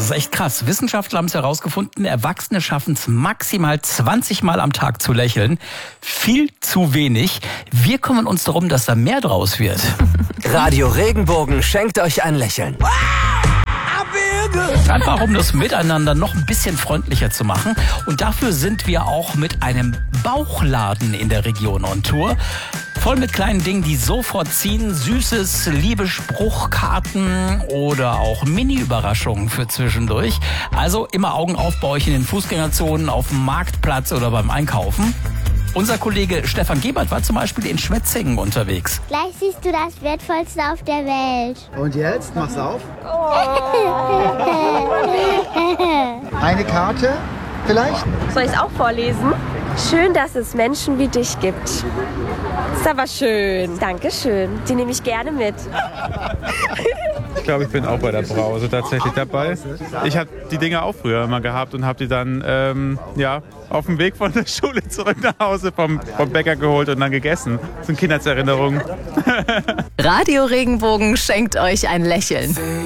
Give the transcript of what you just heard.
ist echt krass. Wissenschaftler haben es herausgefunden, Erwachsene schaffen es maximal 20 Mal am Tag zu lächeln. Viel zu wenig. Wir kümmern uns darum, dass da mehr draus wird. Radio Regenbogen schenkt euch ein Lächeln. Einfach um das Miteinander noch ein bisschen freundlicher zu machen. Und dafür sind wir auch mit einem Bauchladen in der Region on Tour. Voll mit kleinen Dingen, die sofort ziehen. Süßes, Liebespruchkarten oder auch Mini-Überraschungen für zwischendurch. Also immer Augen auf bei euch in den Fußgängerzonen, auf dem Marktplatz oder beim Einkaufen. Unser Kollege Stefan Gebert war zum Beispiel in Schwetzingen unterwegs. Gleich siehst du das Wertvollste auf der Welt. Und jetzt? Mach's auf. Eine Karte vielleicht? Soll ich es auch vorlesen? Schön, dass es Menschen wie dich gibt. Ist aber schön. Dankeschön. Die nehme ich gerne mit. Ich glaube, ich bin auch bei der Brause tatsächlich dabei. Ich habe die Dinge auch früher immer gehabt und habe die dann auf dem Weg von der Schule zurück nach Hause vom Bäcker geholt und dann gegessen. Das sind Kindheitserinnerungen. Radio Regenbogen schenkt euch ein Lächeln.